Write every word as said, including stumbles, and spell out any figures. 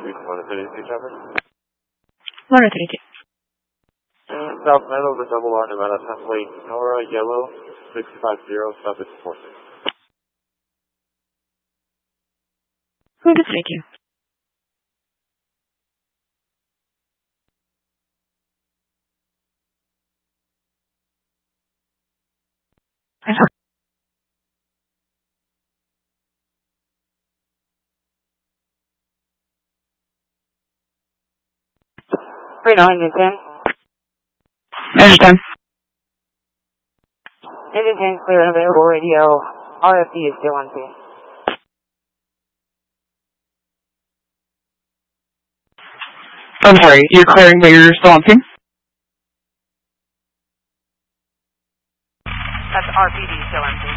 one thirty-two traffic. one thirty-two. And South Meadow, the double R, Nevada, template, Nora, yellow, six five zero, suffix four six. one thirty-two. three nine, engine ten. Engine ten. Engine ten, clear and available radio. R F D is still on scene. I'm sorry, you're clearing but you're still on scene? That's R P D still on scene.